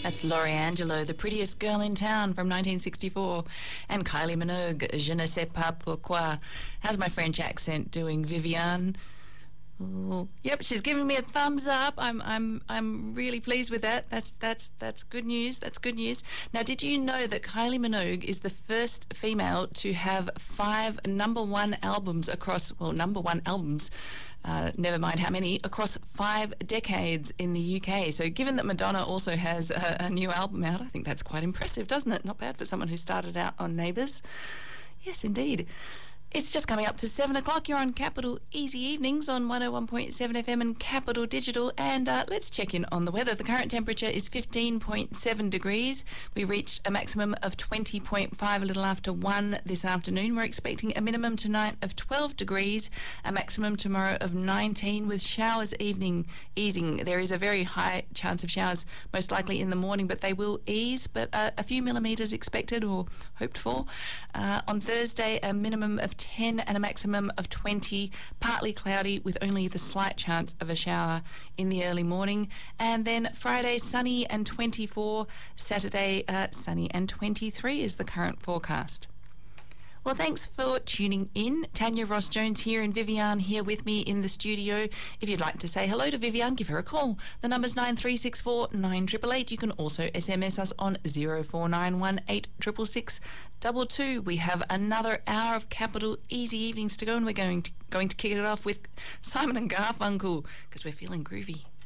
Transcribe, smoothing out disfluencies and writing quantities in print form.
That's Laurie Angelo, The Prettiest Girl in Town from 1964. And Kylie Minogue, Je ne sais pas pourquoi. How's my French accent doing, Viviane? Ooh. Yep, she's giving me a thumbs up. I'm really pleased with that. That's good news. That's good news. Now, did you know that Kylie Minogue is the first female to have 5 number one albums across, well, number one albums, never mind how many, across 5 decades in the UK. So given that Madonna also has a new album out, I think that's quite impressive, doesn't it? Not bad for someone who started out on Neighbours. Yes, indeed. It's just coming up to 7 o'clock. You're on Capital Easy Evenings on 101.7 FM and Capital Digital. And let's check in on the weather. The current temperature is 15.7 degrees. We reached a maximum of 20.5 a little after 1 this afternoon. We're expecting a minimum tonight of 12 degrees, a maximum tomorrow of 19 with showers easing. There is a very high chance of showers, most likely in the morning, but they will ease. But a few millimetres expected or hoped for. On Thursday, a minimum of 10 and a maximum of 20, partly cloudy with only the slight chance of a shower in the early morning. And then Friday, sunny and 24. Saturday, sunny and 23 is the current forecast. Well, thanks for tuning in. Tanya Ross-Jones here and Viviane here with me in the studio. If you'd like to say hello to Viviane, give her a call. The number's 9364 9888. You can also SMS us on 0491 866 22. We have another hour of Capital Easy Evenings to go, and we're going to kick it off with Simon and Garfunkel because we're feeling groovy.